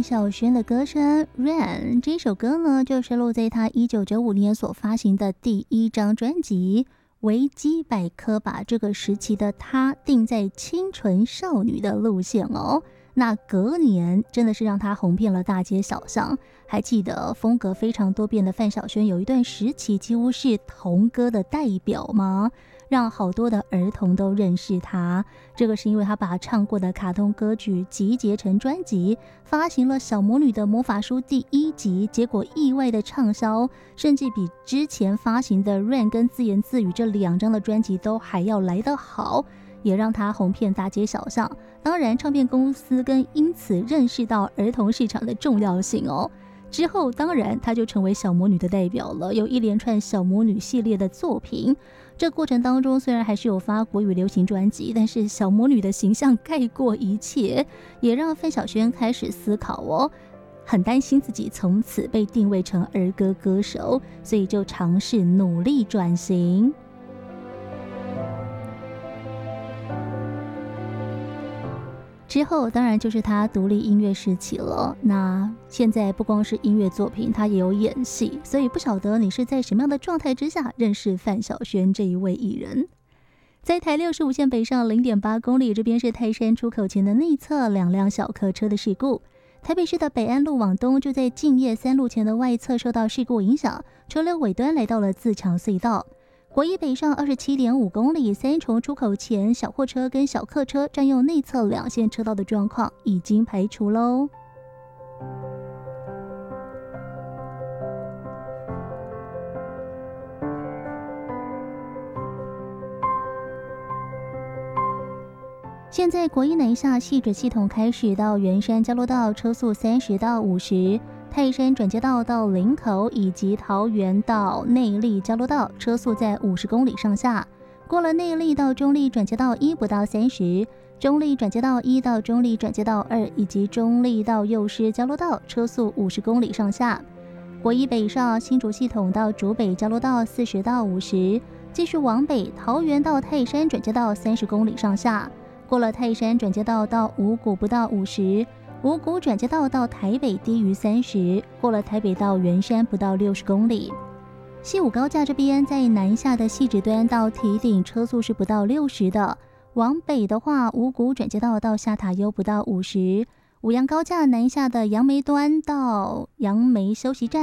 晓萱的歌声《Rain》。这首歌呢，就收录在他1995年所发行的第一张专辑。维基百科把这个时期的她定在清纯少女的路线哦。那隔年真的是让她红遍了大街小巷。还记得风格非常多变的范晓萱有一段时期几乎是童歌的代表吗？让好多的儿童都认识她。这个是因为她把唱过的卡通歌曲集结成专辑，发行了《小魔女的魔法书》第1集，结果意外的畅销，甚至比之前发行的《Rain》跟《自言自语》这2张的专辑都还要来得好，也让她红遍大街小巷。当然唱片公司跟因此认识到儿童市场的重要性哦。之后当然她就成为小魔女的代表了，有一连串小魔女系列的作品。这过程当中虽然还是有发国语流行专辑，但是小魔女的形象盖过一切，也让范晓萱开始思考哦，很担心自己从此被定位成儿歌歌手，所以就尝试努力转型。之后当然就是他独立音乐时期了。那现在不光是音乐作品，他也有演戏，所以不晓得你是在什么样的状态之下认识范晓萱这一位艺人。在台65线北上 0.8 公里，这边是泰山出口前的内侧2辆小客车的事故。台北市的北安路往东，就在敬业3路前的外侧受到事故影响，车流尾端来到了自强隧道。国一北上 27.5 公里，三重出口前小货车跟小客车占用内侧2线车道的状况已经排除喽。现在国一南下汐止系统开始到圆山交流道车速30到50，泰山转接道到林口以及桃园到内坜交流道车速在50公里上下。过了内坜到中坜转接道1不到30，中坜转接道1到中坜转接道2以及中坜到幼师交流道车速50公里上下。国一北上新竹系统到竹北交流道40到50，继续往北桃园到泰山转接道30公里上下。过了泰山转接道到五股不到50，五股转接道到台北低于30，过了台北到圆山不到60公里。西武高架这边在南下的汐止端到堤顶车速是不到60的，往北的话五股转接道到下塔悠不到50，五杨高架南下的杨梅端到杨梅休息站